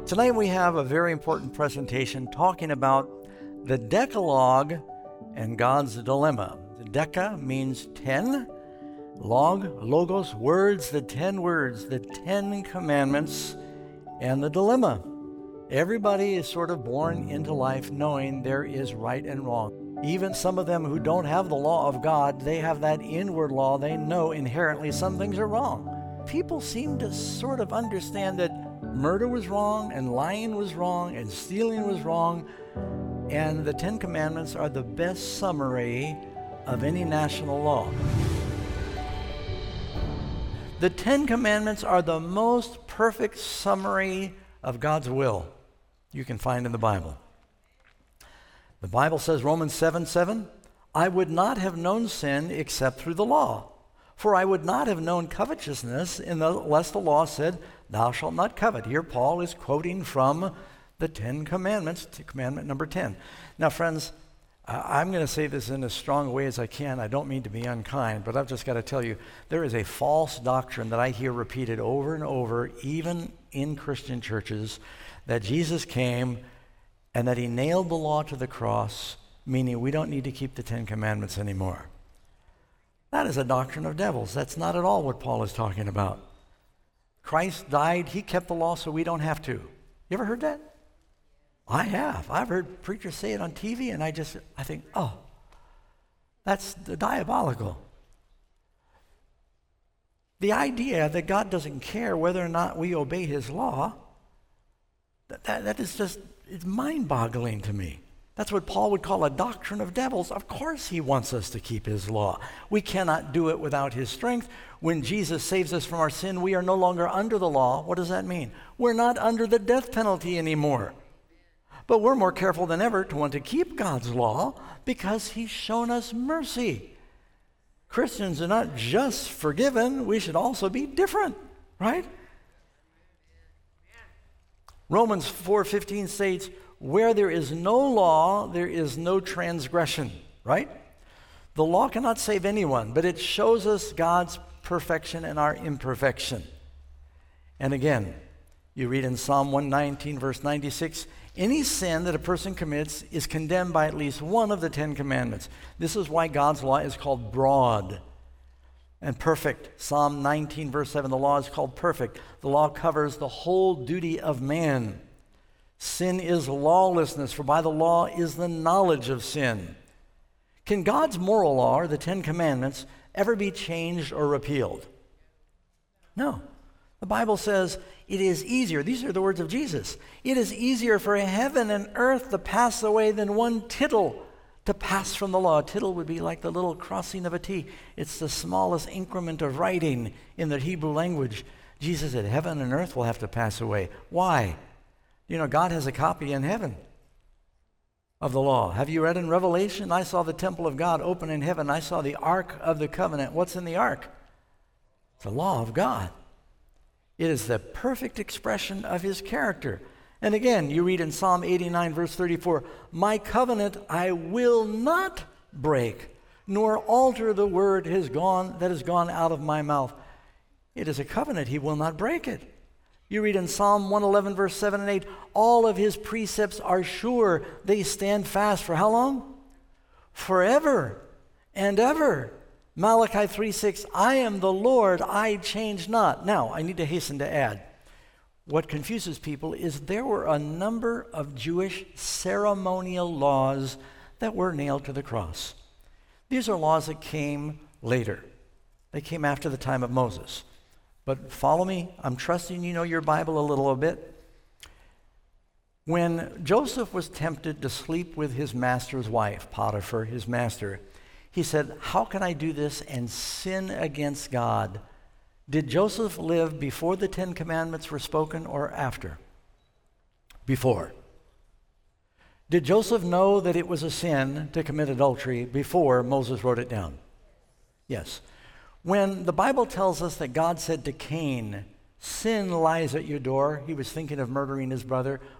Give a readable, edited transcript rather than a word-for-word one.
Tonight we have a very important presentation talking about the Decalogue and God's dilemma. The Deca means 10, logos, words, the 10 words, the 10 commandments, and the dilemma. Everybody is sort of born into life knowing there is right and wrong. Even some of them who don't have the law of God, they have that inward law. They know inherently some things are wrong. People seem to sort of understand that murder was wrong, and lying was wrong, and stealing was wrong, and the 10 Commandments are the best summary of any national law. The 10 Commandments are the most perfect summary of God's will you can find in the Bible. The Bible says, Romans 7:7, I would not have known sin except through the law. For I would not have known covetousness unless the law said, thou shalt not covet. Here Paul is quoting from the 10 Commandments, commandment number 10. Now friends, I'm going to say this in as strong a way as I can. I don't mean to be unkind, but I've just got to tell you, there is a false doctrine that I hear repeated over and over, even in Christian churches, that Jesus came and that he nailed the law to the cross, meaning we don't need to keep the 10 Commandments anymore. That is a doctrine of devils. That's not at all what Paul is talking about. Christ died, he kept the law so we don't have to. You ever heard that? I have. I've heard preachers say it on TV, and I think, oh, that's diabolical. The idea that God doesn't care whether or not we obey his law, that is just, it's mind-boggling to me. That's what Paul would call a doctrine of devils. Of course he wants us to keep his law. We cannot do it without his strength. When Jesus saves us from our sin, we are no longer under the law. What does that mean? We're not under the death penalty anymore. But we're more careful than ever to want to keep God's law because he's shown us mercy. Christians are not just forgiven, we should also be different, right? Romans 4:15 states, where there is no law, there is no transgression, right? The law cannot save anyone, but it shows us God's perfection and our imperfection. And again, you read in Psalm 119, verse 96, any sin that a person commits is condemned by at least one of the 10 Commandments. This is why God's law is called broad and perfect. Psalm 19, verse 7, the law is called perfect. The law covers the whole duty of man. Sin is lawlessness, for by the law is the knowledge of sin. Can God's moral law, or the 10 Commandments, ever be changed or repealed? No. The Bible says it is easier, these are the words of Jesus, it is easier for heaven and earth to pass away than one tittle to pass from the law. A tittle would be like the little crossing of a T. It's the smallest increment of writing in the Hebrew language. Jesus said heaven and earth will have to pass away. Why? You know, God has a copy in heaven of the law. Have you read in Revelation? I saw the temple of God open in heaven. I saw the Ark of the Covenant. What's in the Ark? The law of God. It is the perfect expression of his character. And again, you read in Psalm 89, verse 34, my covenant I will not break, nor alter the word that has gone out of my mouth. It is a covenant, he will not break it. You read in Psalm 111, verse 7 and 8, all of his precepts are sure. They stand fast for how long? Forever and ever. Malachi 3:6, I am the Lord, I change not. Now, I need to hasten to add, what confuses people is there were a number of Jewish ceremonial laws that were nailed to the cross. These are laws that came later. They came after the time of Moses. But follow me, I'm trusting you know your Bible a little bit. When Joseph was tempted to sleep with his master's wife, Potiphar, his master, he said, how can I do this and sin against God? Did Joseph live before the 10 Commandments were spoken or after? Before. Did Joseph know that it was a sin to commit adultery before Moses wrote it down? Yes. When the Bible tells us that God said to Cain, sin lies at your door, he was thinking of murdering his brother,